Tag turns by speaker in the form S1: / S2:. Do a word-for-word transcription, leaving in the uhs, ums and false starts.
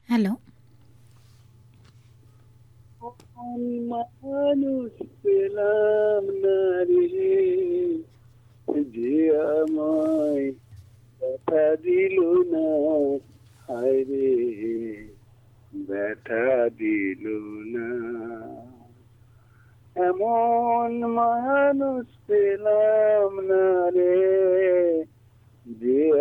S1: Hello.
S2: মন মানুষ পেলাম না রে, যে আমায় ব্যথা দিল না, হায় রে ব্যথা দিল না। এমন মানুষ পেলাম না রে,